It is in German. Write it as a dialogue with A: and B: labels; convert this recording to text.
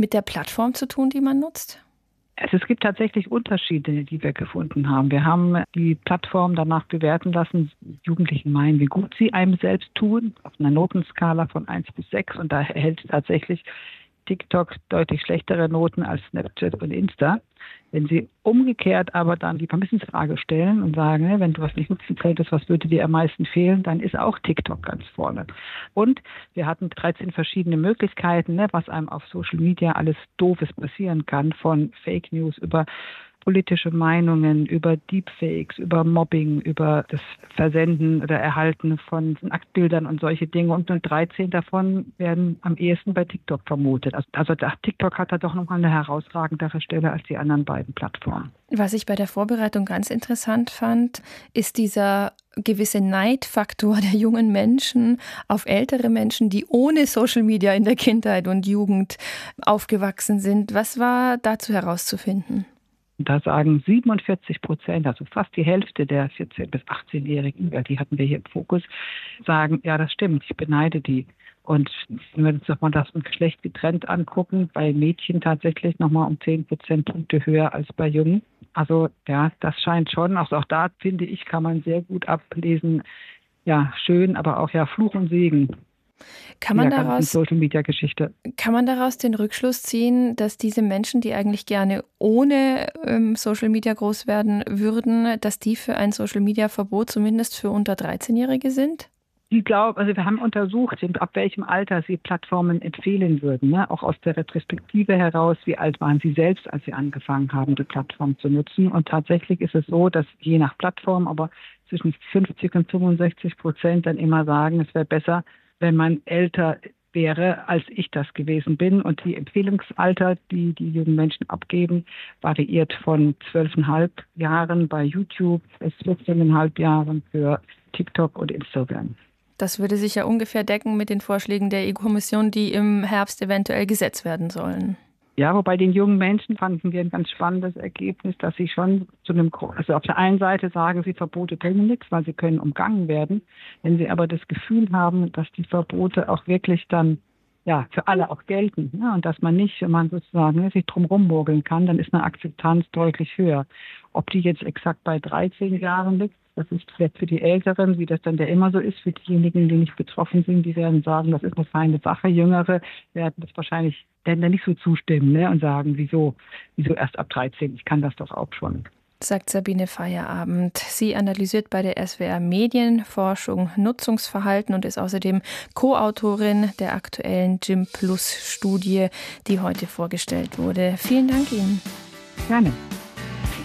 A: mit der Plattform zu tun, die man nutzt?
B: Also es gibt tatsächlich Unterschiede, die wir gefunden haben. Wir haben die Plattform danach bewerten lassen, Jugendlichen meinen, wie gut sie einem selbst tun, auf einer Notenskala von 1 bis 6. Und da erhält tatsächlich TikTok deutlich schlechtere Noten als Snapchat und Insta. Wenn Sie umgekehrt aber dann die Vermissensfrage stellen und sagen, ne, wenn du was nicht nutzen könntest, was würde dir am meisten fehlen, dann ist auch TikTok ganz vorne. Und wir hatten 13 verschiedene Möglichkeiten, ne, was einem auf Social Media alles Doofes passieren kann, von Fake News über politische Meinungen, über Deepfakes, über Mobbing, über das Versenden oder Erhalten von Nacktbildern und solche Dinge. Und nur 13 davon werden am ehesten bei TikTok vermutet. Also TikTok hat da doch nochmal eine herausragendere Stelle als die anderen beiden Plattformen.
A: Was ich bei der Vorbereitung ganz interessant fand, ist dieser gewisse Neidfaktor der jungen Menschen auf ältere Menschen, die ohne Social Media in der Kindheit und Jugend aufgewachsen sind. Was war dazu herauszufinden?
B: Da sagen 47%, also fast die Hälfte der 14- bis 18-Jährigen, die hatten wir hier im Fokus, sagen, ja, das stimmt, ich beneide die. Und wenn wir uns nochmal das Geschlecht getrennt angucken, bei Mädchen tatsächlich nochmal um 10 Prozentpunkte höher als bei Jungen. Also ja, das scheint schon, auch da finde ich, kann man sehr gut ablesen, ja, schön, aber auch ja Fluch und Segen.
A: Kann man
B: Social-Media-Geschichte.
A: Kann man daraus den Rückschluss ziehen, dass diese Menschen, die eigentlich gerne ohne Social Media groß werden würden, dass die für ein Social-Media-Verbot zumindest für unter 13-Jährige sind?
B: Ich glaube, also wir haben untersucht, ab welchem Alter sie Plattformen empfehlen würden, ne? Auch aus der Retrospektive heraus, wie alt waren sie selbst, als sie angefangen haben, die Plattform zu nutzen. Und tatsächlich ist es so, dass je nach Plattform, aber zwischen 50 und 65% dann immer sagen, es wäre besser, wenn man älter wäre, als ich das gewesen bin. Und die Empfehlungsalter, die die jungen Menschen abgeben, variiert von 12,5 Jahren bei YouTube bis 14,5 Jahren für TikTok und Instagram.
A: Das würde sich ja ungefähr decken mit den Vorschlägen der EU-Kommission, die im Herbst eventuell gesetzt werden sollen.
B: Ja, wobei den jungen Menschen fanden wir ein ganz spannendes Ergebnis, dass sie schon also auf der einen Seite sagen sie, Verbote bringen nichts, weil sie können umgangen werden. Wenn sie aber das Gefühl haben, dass die Verbote auch wirklich dann ja für alle auch gelten, ne? Und dass man nicht, wenn man sozusagen sich drum rummogeln kann, dann ist eine Akzeptanz deutlich höher. Ob die jetzt exakt bei 13 Jahren liegt, das ist vielleicht für die Älteren, wie das dann ja immer so ist, für diejenigen, die nicht betroffen sind, die werden sagen, das ist eine feine Sache. Jüngere werden das wahrscheinlich dann nicht so zustimmen, ne? Und sagen, wieso erst ab 13? Ich kann das doch auch schon.
A: Sagt Sabine Feierabend. Sie analysiert bei der SWR Medienforschung Nutzungsverhalten und ist außerdem Co-Autorin der aktuellen Gym Plus Studie, die heute vorgestellt wurde. Vielen Dank Ihnen.
B: Gerne.